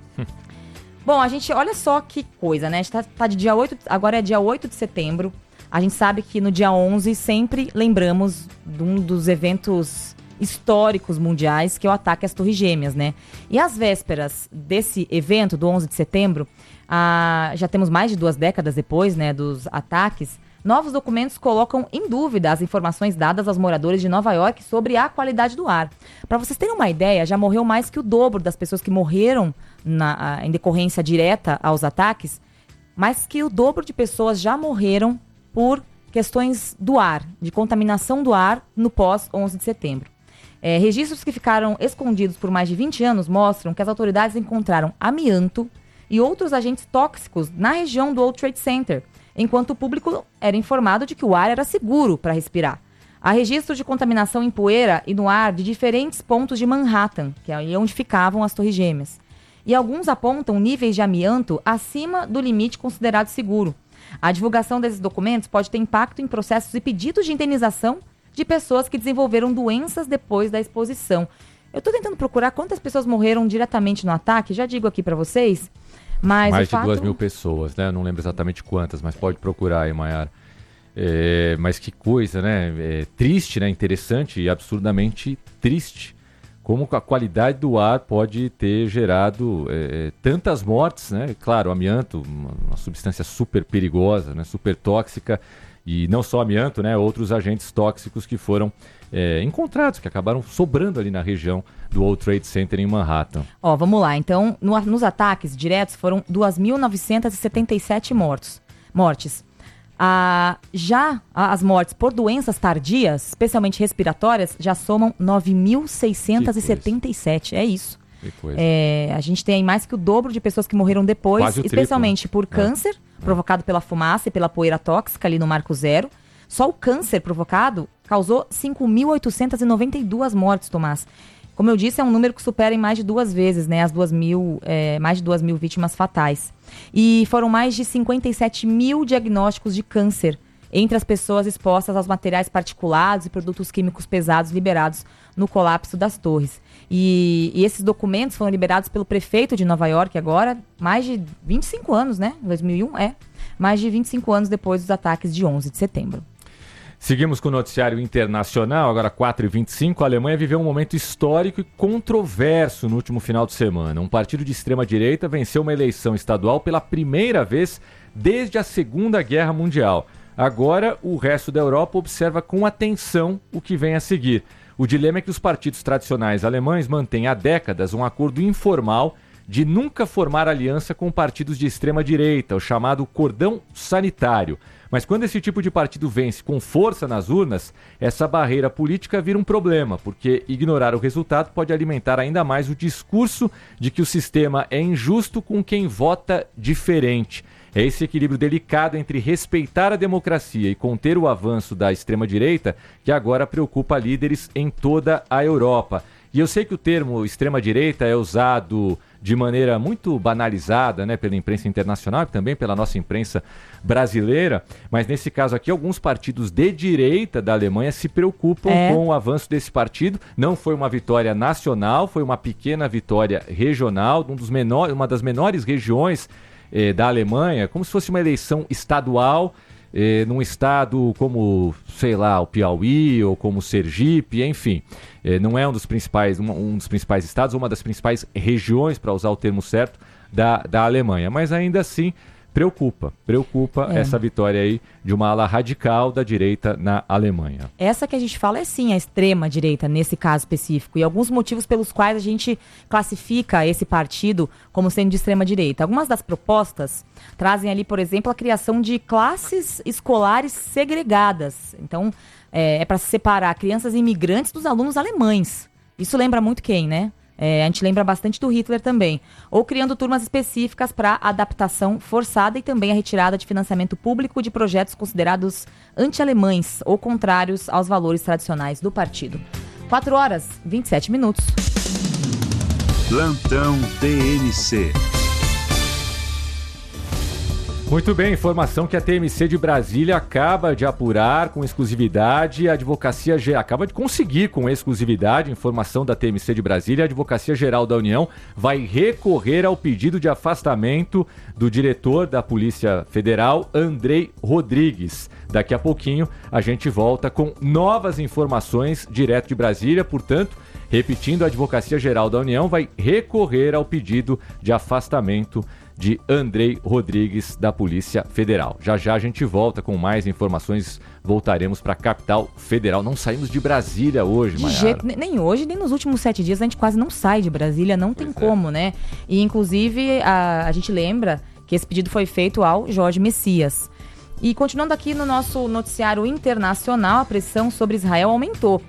Bom, a gente, olha só que coisa, né? A gente tá de dia 8, agora é dia 8 de setembro. A gente sabe que no dia 11 sempre lembramos de um dos eventos históricos mundiais, que é o ataque às Torres Gêmeas, né? E às vésperas desse evento, do 11 de setembro, já temos mais de 2 décadas depois, né, dos ataques, novos documentos colocam em dúvida as informações dadas aos moradores de Nova York sobre a qualidade do ar. Para vocês terem uma ideia, já morreu mais que o dobro das pessoas que morreram em decorrência direta aos ataques, mais que o dobro de pessoas já morreram por questões do ar, de contaminação do ar no pós-11 de setembro. Registros que ficaram escondidos por mais de 20 anos mostram que as autoridades encontraram amianto e outros agentes tóxicos na região do World Trade Center, enquanto o público era informado de que o ar era seguro para respirar. Há registro de contaminação em poeira e no ar de diferentes pontos de Manhattan, que é aí onde ficavam as Torres Gêmeas. E alguns apontam níveis de amianto acima do limite considerado seguro. A divulgação desses documentos pode ter impacto em processos e pedidos de indenização de pessoas que desenvolveram doenças depois da exposição. Eu estou tentando procurar quantas pessoas morreram diretamente no ataque, já digo aqui para vocês, mas mais de 2.000 pessoas, né? Eu não lembro exatamente quantas, mas pode procurar aí, Maiara. Mas que coisa, né? Triste, né? Interessante e absurdamente triste. Como a qualidade do ar pode ter gerado tantas mortes, né? Claro, o amianto, uma substância super perigosa, né? Super tóxica. E não só amianto, né? Outros agentes tóxicos que foram encontrados, que acabaram sobrando ali na região do World Trade Center em Manhattan. Vamos lá. Então, nos ataques diretos foram 2.977 mortes. Já as mortes por doenças tardias, especialmente respiratórias, já somam 9.677. É isso. Que coisa. A gente tem mais que o dobro de pessoas que morreram depois, especialmente por câncer, provocado pela fumaça e pela poeira tóxica ali no Marco Zero. Só o câncer provocado causou 5.892 mortes, Tomás. Como eu disse, é um número que supera em mais de 2 vezes, né, mais de 2.000 vítimas fatais. E foram mais de 57 mil diagnósticos de câncer entre as pessoas expostas aos materiais particulados e produtos químicos pesados liberados no colapso das torres. E esses documentos foram liberados pelo prefeito de Nova York agora, mais de 25 anos, né? 2001, mais de 25 anos depois dos ataques de 11 de setembro. Seguimos com o noticiário internacional, agora 4h25. A Alemanha viveu um momento histórico e controverso no último final de semana. Um partido de extrema-direita venceu uma eleição estadual pela primeira vez desde a Segunda Guerra Mundial. Agora, o resto da Europa observa com atenção o que vem a seguir. O dilema é que os partidos tradicionais alemães mantêm há décadas um acordo informal de nunca formar aliança com partidos de extrema-direita, o chamado cordão sanitário. Mas quando esse tipo de partido vence com força nas urnas, essa barreira política vira um problema, porque ignorar o resultado pode alimentar ainda mais o discurso de que o sistema é injusto com quem vota diferente. É esse equilíbrio delicado entre respeitar a democracia e conter o avanço da extrema-direita que agora preocupa líderes em toda a Europa. E eu sei que o termo extrema-direita é usado de maneira muito banalizada, né, pela imprensa internacional e também pela nossa imprensa brasileira, mas nesse caso aqui alguns partidos de direita da Alemanha se preocupam com o avanço desse partido. Não foi uma vitória nacional, foi uma pequena vitória regional, uma das menores regiões da Alemanha, como se fosse uma eleição estadual, num estado como, sei lá, o Piauí ou como Sergipe, enfim. Não é um dos principais estados, uma das principais regiões, para usar o termo certo, da Alemanha. Mas ainda assim preocupa essa vitória aí de uma ala radical da direita na Alemanha. Essa que a gente fala é sim a extrema direita nesse caso específico, e alguns motivos pelos quais a gente classifica esse partido como sendo de extrema direita. Algumas das propostas trazem ali, por exemplo, a criação de classes escolares segregadas. Então, é para separar crianças imigrantes dos alunos alemães. Isso lembra muito quem, né? A gente lembra bastante do Hitler também. Ou criando turmas específicas para adaptação forçada e também a retirada de financiamento público de projetos considerados anti-alemães ou contrários aos valores tradicionais do partido. 4h27. Plantão TMC. Muito bem, informação que a TMC de Brasília acaba de apurar com exclusividade. A Advocacia Geral acaba de conseguir com exclusividade, informação da TMC de Brasília, a Advocacia Geral da União vai recorrer ao pedido de afastamento do diretor da Polícia Federal, Andrei Rodrigues. Daqui a pouquinho a gente volta com novas informações direto de Brasília, portanto, repetindo, a Advocacia Geral da União vai recorrer ao pedido de afastamento de Andrei Rodrigues da Polícia Federal. Já já a gente volta com mais informações, voltaremos para a capital federal. Não saímos de Brasília hoje, Maiara. Nem hoje, nem nos últimos 7 dias a gente quase não sai de Brasília, não tem como, né? E inclusive a gente lembra que esse pedido foi feito ao Jorge Messias. E continuando aqui no nosso noticiário internacional, a pressão sobre Israel aumentou.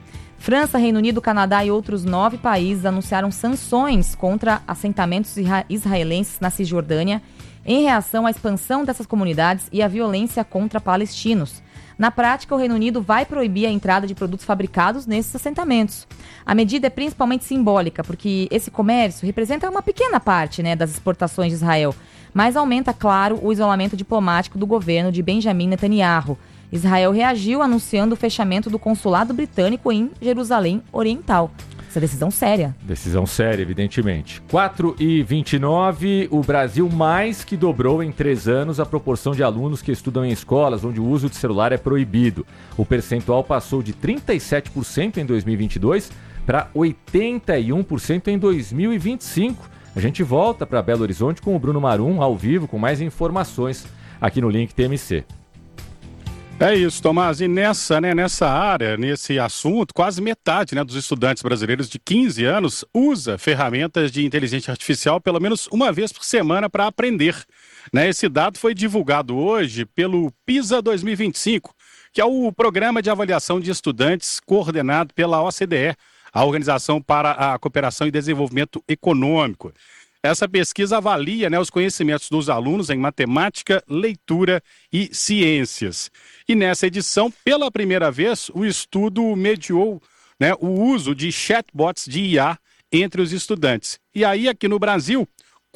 França, Reino Unido, Canadá e outros 9 países anunciaram sanções contra assentamentos israelenses na Cisjordânia em reação à expansão dessas comunidades e à violência contra palestinos. Na prática, o Reino Unido vai proibir a entrada de produtos fabricados nesses assentamentos. A medida é principalmente simbólica, porque esse comércio representa uma pequena parte, né, das exportações de Israel, mas aumenta, claro, o isolamento diplomático do governo de Benjamin Netanyahu. Israel reagiu anunciando o fechamento do consulado britânico em Jerusalém Oriental. Essa decisão séria. Decisão séria, evidentemente. 4h29, o Brasil mais que dobrou em 3 anos a proporção de alunos que estudam em escolas onde o uso de celular é proibido. O percentual passou de 37% em 2022 para 81% em 2025. A gente volta para Belo Horizonte com o Bruno Marum, ao vivo, com mais informações aqui no Link TMC. É isso, Tomás. E nessa área, nesse assunto, quase metade, dos estudantes brasileiros de 15 anos usa ferramentas de inteligência artificial pelo menos uma vez por semana para aprender. Esse dado foi divulgado hoje pelo PISA 2025, que é o Programa de Avaliação de Estudantes coordenado pela OCDE, a Organização para a Cooperação e Desenvolvimento Econômico. Essa pesquisa avalia os conhecimentos dos alunos em matemática, leitura e ciências. E nessa edição, pela primeira vez, o estudo mediou o uso de chatbots de IA entre os estudantes. E aí, aqui no Brasil,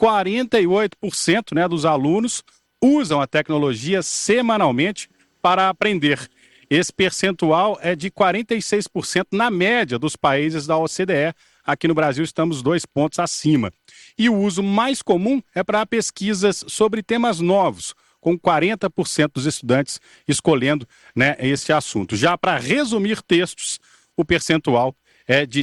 48% dos alunos usam a tecnologia semanalmente para aprender. Esse percentual é de 46% na média dos países da OCDE. Aqui no Brasil estamos 2 pontos acima. E o uso mais comum é para pesquisas sobre temas novos, com 40% dos estudantes escolhendo esse assunto. Já para resumir textos, o percentual é de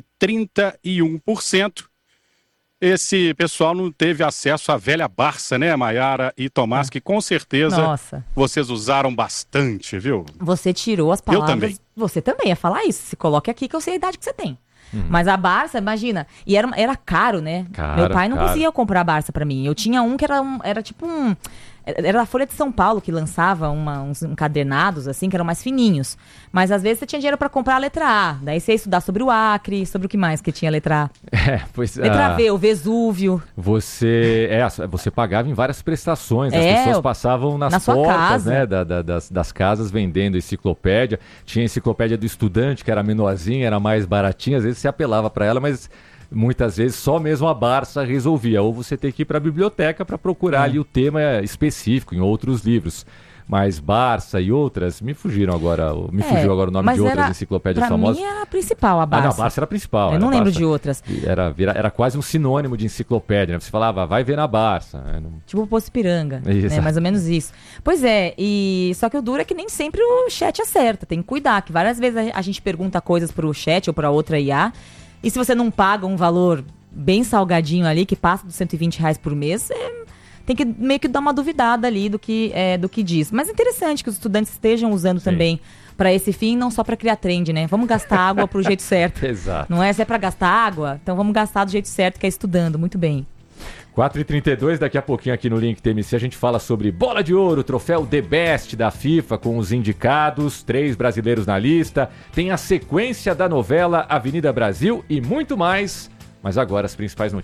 31%. Esse pessoal não teve acesso à velha Barça, Maiara e Tomás, que com certeza vocês usaram bastante, viu? Você tirou as palavras. Eu também. Você também ia falar isso. Se coloque aqui que eu sei a idade que você tem. Mas a Barça, imagina, e era caro, né? Meu pai não conseguia comprar a Barça pra mim. Eu tinha um que era tipo um... Era a Folha de São Paulo que lançava uns encadernados, assim, que eram mais fininhos. Mas às vezes você tinha dinheiro pra comprar a letra A. Daí você ia estudar sobre o Acre, sobre o que mais que tinha a letra A. Letra V, o Vesúvio. Você pagava em várias prestações. As pessoas passavam nas portas das casas vendendo enciclopédia. Tinha a enciclopédia do estudante, que era menorzinha, era mais baratinha. Às vezes você apelava para ela, mas muitas vezes só mesmo a Barça resolvia. Ou você tem que ir para a biblioteca para procurar ali o tema específico em outros livros. Mas Barça e outras fugiu agora o nome de outras enciclopédias famosas. Pra mim era a principal, a Barça. A Barça era a principal. Eu não lembro de outras. Era quase um sinônimo de enciclopédia, Você falava, vai ver na Barça. Tipo o Poço Ipiranga, mais ou menos isso. Pois é, só que o duro é que nem sempre o chat acerta, tem que cuidar, que várias vezes a gente pergunta coisas pro chat ou pra outra IA, e se você não paga um valor bem salgadinho ali, que passa dos R$120 por mês, tem que meio que dar uma duvidada ali do que diz. Mas é interessante que os estudantes estejam usando também para esse fim, não só para criar trend, Vamos gastar água pro jeito certo. Exato. Não é? Se é para gastar água, então vamos gastar do jeito certo, que é estudando. Muito bem. 4h32, daqui a pouquinho aqui no Link TMC a gente fala sobre Bola de Ouro, troféu The Best da FIFA com os indicados, 3 brasileiros na lista, tem a sequência da novela Avenida Brasil e muito mais, mas agora as principais notícias.